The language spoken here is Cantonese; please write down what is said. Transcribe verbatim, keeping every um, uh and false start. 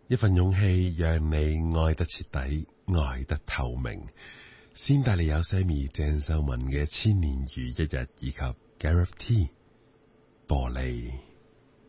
一份勇氣，讓你愛得徹底，愛得透明。先帶你有西米鄭秀文嘅千年如一日，以及 Gareth T 玻璃。